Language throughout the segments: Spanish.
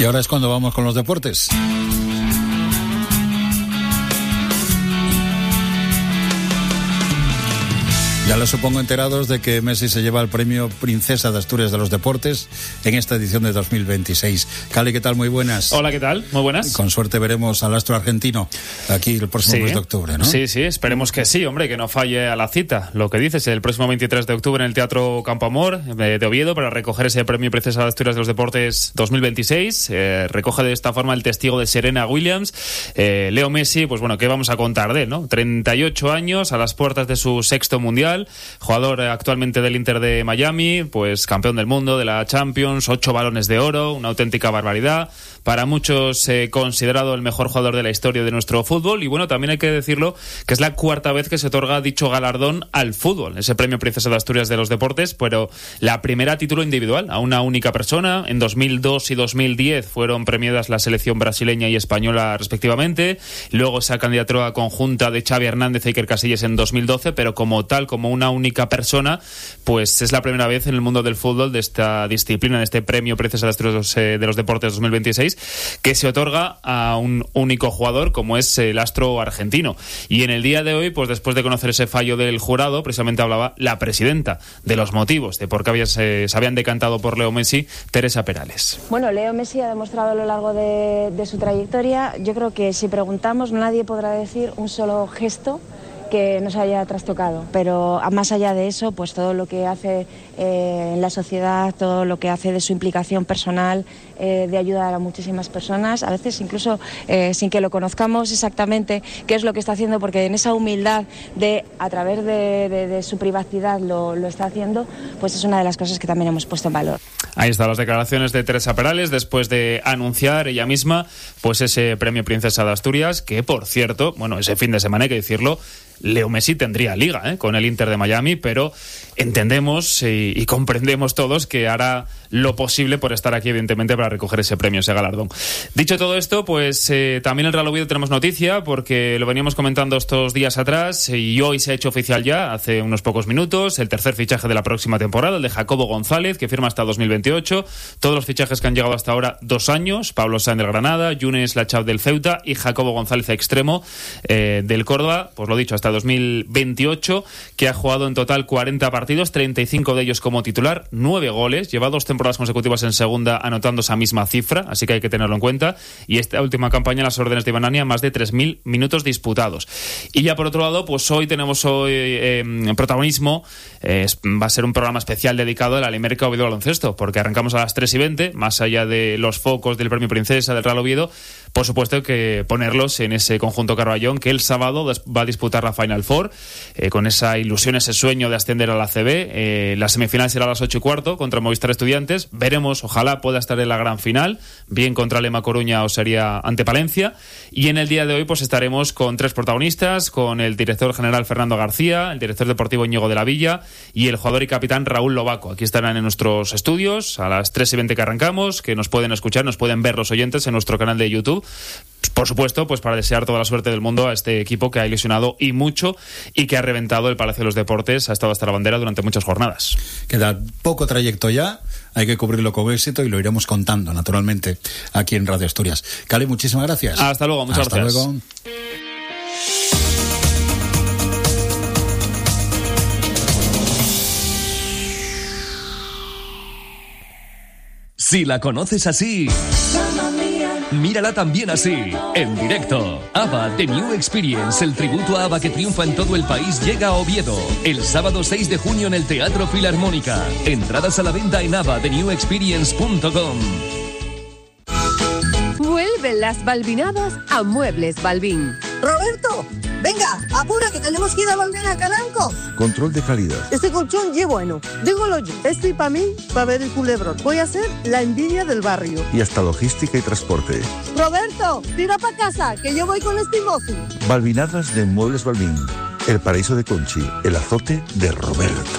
Y ahora es cuando vamos con los deportes. Ya les supongo enterados de que Messi se lleva el premio Princesa de Asturias de los Deportes en esta edición de 2026. Cali, ¿qué tal? Muy buenas. Hola, ¿qué tal? Muy buenas. Con suerte veremos al astro argentino aquí el próximo mes de octubre, ¿no? Sí, esperemos que sí, hombre, que no falle a la cita. Lo que dices, el próximo 23 de octubre en el Teatro Campo Amor de Oviedo para recoger ese premio Princesa de Asturias de los Deportes 2026. Recoge de esta forma el testigo de Serena Williams. Leo Messi, pues bueno, ¿qué vamos a contar de él, no? 38 años, a las puertas de su sexto mundial. Jugador actualmente del Inter de Miami, pues campeón del mundo, de la Champions, 8 balones de oro, una auténtica barbaridad. Para muchos considerado el mejor jugador de la historia de nuestro fútbol. Y bueno, también hay que decirlo que es la cuarta vez que se otorga dicho galardón al fútbol, ese premio Princesa de Asturias de los Deportes, pero la primera a título individual, a una única persona. En 2002 y 2010 fueron premiadas la selección brasileña y española respectivamente. Luego esa candidatura conjunta de Xavi Hernández e Iker Casillas en 2012, pero como tal, como una única persona, pues es la primera vez en el mundo del fútbol, de esta disciplina, de este premio Princesa de Asturias de los Deportes 2026, que se otorga a un único jugador como es el astro argentino. Y en el día de hoy, pues después de conocer ese fallo del jurado, precisamente hablaba la presidenta de los motivos de por qué se habían decantado por Leo Messi, Teresa Perales. Bueno, Leo Messi ha demostrado a lo largo de su trayectoria, yo creo que si preguntamos nadie podrá decir un solo gesto que nos haya trastocado, pero más allá de eso, pues todo lo que hace en la sociedad, todo lo que hace de su implicación personal, de ayudar a muchísimas personas, a veces incluso sin que lo conozcamos exactamente qué es lo que está haciendo, porque en esa humildad de a través de su privacidad lo está haciendo, pues es una de las cosas que también hemos puesto en valor. Ahí están las declaraciones de Teresa Perales después de anunciar ella misma pues ese premio Princesa de Asturias, que por cierto, bueno, ese fin de semana hay que decirlo, Leo Messi tendría liga con el Inter de Miami, pero entendemos y comprendemos todos que hará lo posible por estar aquí, evidentemente, para recoger ese premio, ese galardón. Dicho todo esto, pues también en Real Oviedo tenemos noticia, porque lo veníamos comentando estos días atrás y hoy se ha hecho oficial ya, hace unos pocos minutos, el tercer fichaje de la próxima temporada, el de Jacobo González, que firma hasta 2028. Todos los fichajes que han llegado hasta ahora, 2 años, Pablo Sáenz del Granada, Younes Lachab del Ceuta y Jacobo González extremo del Córdoba, pues lo dicho, hasta 2028, que ha jugado en total 40 partidos, 35 de ellos como titular, 9 goles, lleva 2 temporadas consecutivas en segunda anotando esa misma cifra, así que hay que tenerlo en cuenta, y esta última campaña en las órdenes de Ibanania, más de 3.000 minutos disputados. Y ya por otro lado, pues hoy tenemos protagonismo, va a ser un programa especial dedicado a la Alimérica Oviedo Baloncesto, porque arrancamos a las 3:20, más allá de los focos del premio Princesa del Real Oviedo, por supuesto hay que ponerlos en ese conjunto Carballón, que el sábado va a disputar la Final Four, con esa ilusión, ese sueño de ascender a la ACB. La semifinal será a las 8:15 contra Movistar Estudiantes. Veremos, ojalá pueda estar en la gran final, bien contra Lema Coruña o sería ante Palencia. Y en el día de hoy pues estaremos con 3 protagonistas, con el director general Fernando García, el director deportivo Íñigo de la Villa y el jugador y capitán Raúl Lobaco. Aquí estarán en nuestros estudios a las 3:20 que arrancamos, que nos pueden escuchar, nos pueden ver los oyentes en nuestro canal de YouTube. Por supuesto, pues para desear toda la suerte del mundo a este equipo que ha ilusionado y mucho y que ha reventado el Palacio de los Deportes, ha estado hasta la bandera durante muchas jornadas. Queda poco trayecto ya, hay que cubrirlo con éxito y lo iremos contando, naturalmente, aquí en Radio Asturias. Cali, muchísimas gracias. Hasta luego, muchas gracias. Hasta luego. Si la conoces así, mírala también así, en directo. ABBA The New Experience, el tributo a ABBA que triunfa en todo el país, llega a Oviedo el sábado 6 de junio en el Teatro Filarmónica. Entradas a la venta en abbatheNewExperience.com. Vuelven las balbinadas a Muebles Balbín. ¡Roberto! Venga, apura que tenemos que ir a volver a Calanco. Control de calidad. Este colchón ye bueno. Dígolo yo. Este para mí, para ver el culebrón. Voy a ser la envidia del barrio. Y hasta logística y transporte. Roberto, tira para casa, que yo voy con este mozo. Balbinadas de Muebles Balbín. El paraíso de Conchi. El azote de Roberto.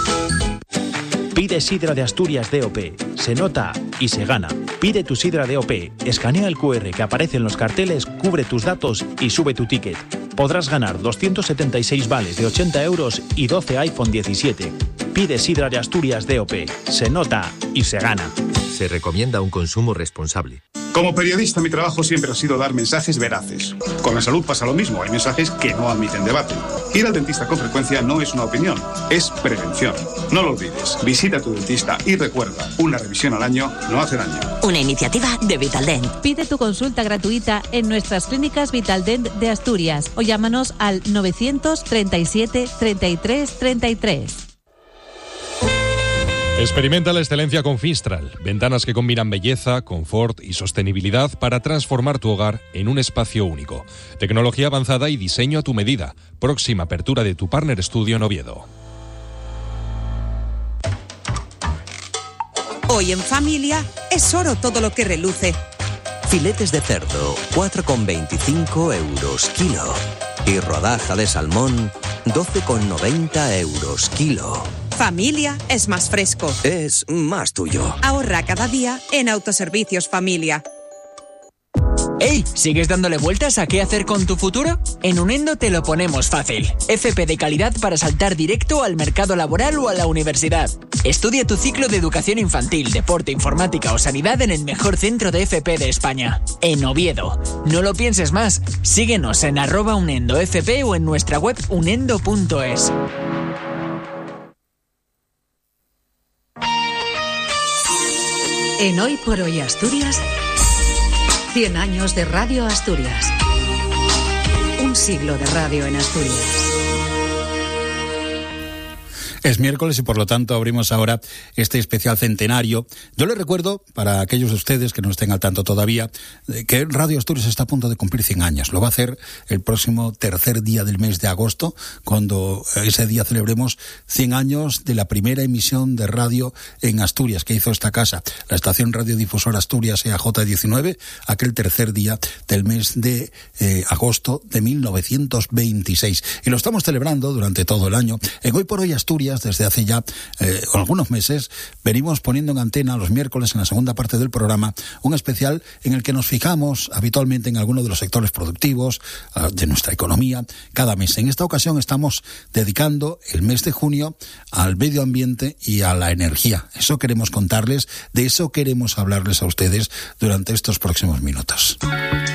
Pide sidra de Asturias DOP. Se nota y se gana. Pide tu sidra DOP. Escanea el QR que aparece en los carteles, cubre tus datos y sube tu ticket. Podrás ganar 276 vales de 80 euros y 12 iPhone 17. Pide sidra de Asturias DOP. Se nota y se gana. Se recomienda un consumo responsable. Como periodista, mi trabajo siempre ha sido dar mensajes veraces. Con la salud pasa lo mismo, hay mensajes que no admiten debate. Ir al dentista con frecuencia no es una opinión, es prevención. No lo olvides, visita a tu dentista y recuerda, una revisión al año no hace daño. Una iniciativa de Vitaldent. Pide tu consulta gratuita en nuestras clínicas Vitaldent de Asturias o llámanos al 937 33 33. Experimenta la excelencia con Finstral, ventanas que combinan belleza, confort y sostenibilidad para transformar tu hogar en un espacio único. Tecnología avanzada y diseño a tu medida. Próxima apertura de tu Partner Studio en Oviedo. Hoy en familia es oro todo lo que reluce. Filetes de cerdo, 4,25 € kilo. Y rodaja de salmón, 12,90 € kilo. Familia es más fresco. Es más tuyo. Ahorra cada día en Autoservicios Familia. ¡Ey! ¿Sigues dándole vueltas a qué hacer con tu futuro? En Unendo te lo ponemos fácil. FP de calidad para saltar directo al mercado laboral o a la universidad. Estudia tu ciclo de educación infantil, deporte, informática o sanidad en el mejor centro de FP de España, en Oviedo. No lo pienses más. Síguenos en @UnendoFP o en nuestra web unendo.es. En Hoy por Hoy Asturias, 100 años de Radio Asturias. Un siglo de radio en Asturias. Es miércoles y por lo tanto abrimos ahora este especial centenario. Yo les recuerdo, para aquellos de ustedes que no estén al tanto todavía, que Radio Asturias está a punto de cumplir 100 años. Lo va a hacer el próximo tercer día del mes de agosto, cuando ese día celebremos 100 años de la primera emisión de radio en Asturias que hizo esta casa, la estación radiodifusora Asturias EAJ19, aquel tercer día del mes de agosto de 1926. Y lo estamos celebrando durante todo el año. En Hoy por Hoy Asturias, desde hace ya algunos meses, venimos poniendo en antena los miércoles, en la segunda parte del programa, un especial en el que nos fijamos habitualmente en alguno de los sectores productivos de nuestra economía cada mes. En esta ocasión estamos dedicando el mes de junio al medio ambiente y a la energía. Eso queremos contarles, de eso queremos hablarles a ustedes durante estos próximos minutos.